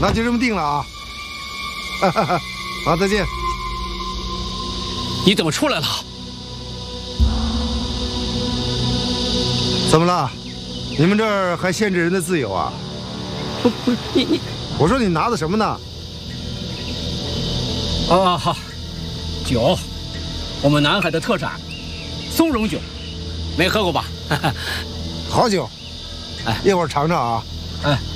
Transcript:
那就这么定了啊！好，再见。 你怎么出来了？ 怎么了？你们这儿还限制人的自由啊？ 不是你， 我说你拿的什么呢？ 哦，好，酒，我们南海的特产，松茸酒，没喝过吧？ 好酒， 哎， 一会儿尝尝啊。 哎。